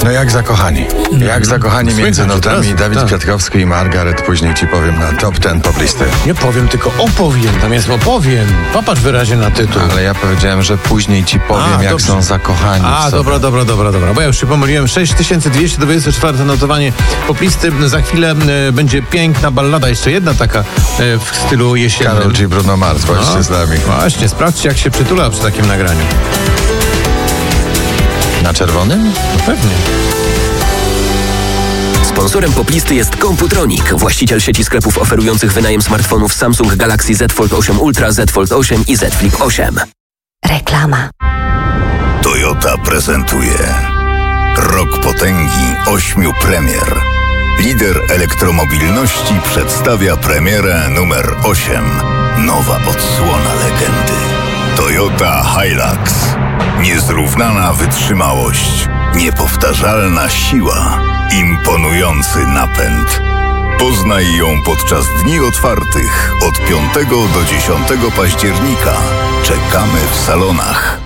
No jak zakochani. Jak zakochani między Słychać notami od razu, Dawid tak. Kwiatkowski i Margaret. Później ci powiem na top 10 poplisty. Nie powiem, tylko opowiem. Tam jest opowiem. Popatrz wyraźnie na tytuł. Ale ja powiedziałem, że później ci powiem, jak dobrze. są zakochani w sobie. Dobra. Bo ja już się pomyliłem. 6224 notowanie poplisty. Za chwilę będzie piękna ballada. Jeszcze jedna taka w stylu jesiennym. Karol G. Bruno Mars, bądźcie z nami. Właśnie, sprawdźcie, jak się przytula przy takim nagraniu. Na czerwonym? No pewnie. Sponsorem poplisty jest Komputronik, właściciel sieci sklepów oferujących wynajem smartfonów Samsung Galaxy Z Fold 8 Ultra, Z Fold 8 i Z Flip 8. Reklama. Toyota prezentuje Rok Potęgi 8 premier. Lider elektromobilności przedstawia premierę numer 8. Nowa odsłona legendy. Toyota Hilux. Niezrównana wytrzymałość. Niepowtarzalna siła. Imponujący napęd. Poznaj ją podczas dni otwartych od 5 do 10 października. Czekamy w salonach.